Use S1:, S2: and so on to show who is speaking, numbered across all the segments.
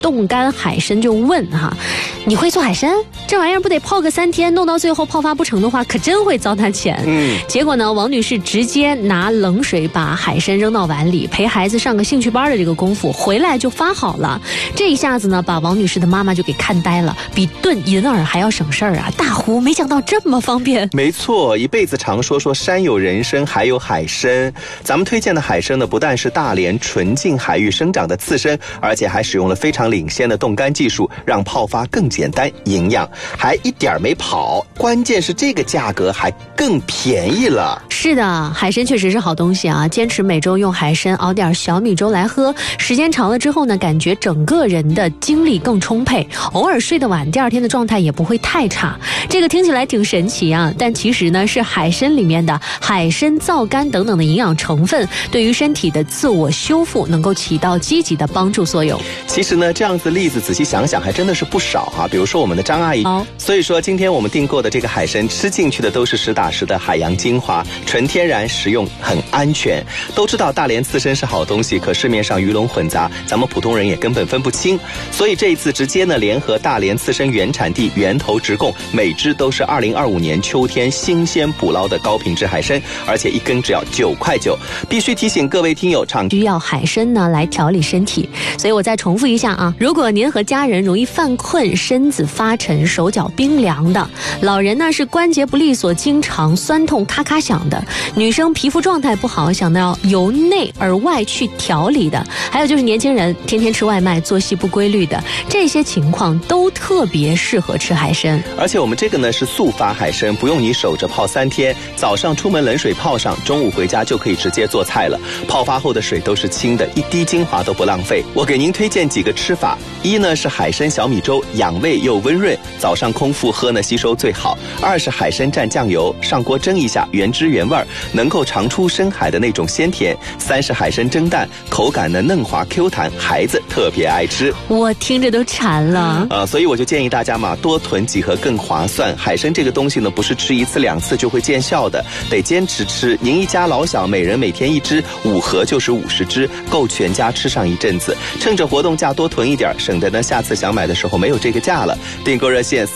S1: 冻干海参就问哈，你会做海参？这玩意儿不得泡个3天，弄到最后泡发不成的话，可真会糟蹋钱。结果呢，王女士直接拿冷水把海参扔到碗里，陪孩子上个兴趣班的这个功夫，回来就发好了。这一下子呢，把王女士的妈妈就给看呆了，比炖银耳还要省事儿啊！大呼没想到这么方便。
S2: 没错，一辈子常说山有人参，还有海参。咱们推荐的海参呢，不但是大连纯净海域生长的刺参，而且还使用了非常领先的冻干技术，让泡发更简单、营养，还一点没跑。关键是这个价格还更便宜了。
S1: 是的，海参确实是好东西啊！坚持每周用海参熬点小米粥来喝，时间长了之后呢，感觉整个人的精力更充沛，偶尔睡得晚，第二天的状态也不会太差。这个听起来挺神奇啊，但其实呢，是海参里面的海参皂苷等等的营养成分，对于身体的自我修复能够起到积极的帮助作用。
S2: 其实呢，这样子例子仔细想想还真的是不少啊。比如说我们的张阿姨，所以说今天我们订购的这个海参吃进去的都是实打实的海洋精华，纯天然，食用很安全。都知道大连刺参是好东西，可市面上鱼龙混杂，咱们普通人也根本分不清。所以这一次直接呢联合大连刺参原产地源头直供，每只都是2025年秋天新鲜捕捞的高品质海参，而且一根只要9块9。必须提醒各位听友，
S1: 需要海参呢来调理身体。所以我再重复一下啊，如果您和家人容易犯困、身子发沉、手脚冰凉的，老人呢是关节不利索、经常酸痛咔咔响的，女生皮肤状态不好，想要由内而外去调理的，还有就是年轻人天天吃外卖、作息不规律的，这些情况都特别适合吃海参。
S2: 而且我们这个呢是速发海参，不用你守着泡3天，早上出门冷水泡上，中午回家就可以直接做菜了。泡发后的水都是清的，一滴精华都不浪费。我给您推荐几个吃法，一呢是海参小米粥，养胃又温润，早上空腹喝呢吸收最好。2是海参蘸酱油，上锅蒸一下，原汁原味，能够尝出深海的那种鲜甜。3是海参蒸蛋，口感呢嫩滑 Q 弹，孩子特别爱吃。
S1: 我听着都馋了
S2: 所以我就建议大家嘛，多囤几盒更划算。海参这个东西呢，不是吃1次2次就会见效的，得坚持吃。您一家老小每人每天1只，5盒就是50只，够全家吃上一阵子。趁着活动价多囤一点，省得呢下次想买的时候没有这个价了。订购热线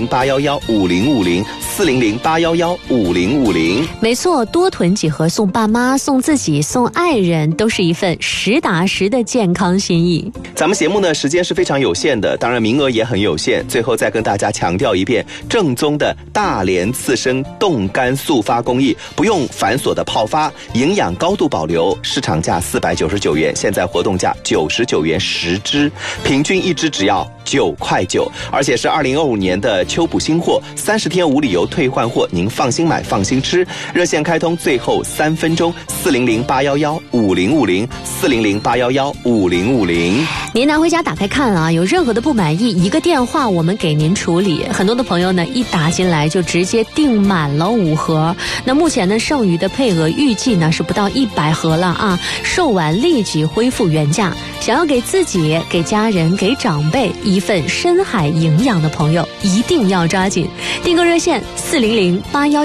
S2: 400-811-5050，400-811-5050。
S1: 没错，多囤几盒送爸妈、送自己、送爱人，都是一份实打实的健康心意。
S2: 咱们节目呢时间是非常有限的，当然名额也很有限。最后再跟大家强调一遍，正宗的大连刺参冻干速发工艺，不用繁琐的泡发，营养高度保留。市场价499元，现在活动价99元10只，平均1只只要9块9，而且是2025年的秋补新货，30天无理由退换货，您放心买放心吃。热线开通最后3分钟，400-811-5050，400-811-5050。
S1: 您拿回家打开看啊，有任何的不满意，一个电话我们给您处理。很多的朋友呢一打进来就直接订满了5盒，那目前呢剩余的配额预计呢是不到100盒了啊，售完立即恢复原价。想要给自己、给家人、给长辈一份深海营养的朋友，一定要抓紧。订购热线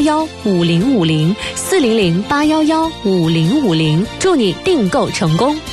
S1: 400-811-5050，400-811-5050，祝你订购成功。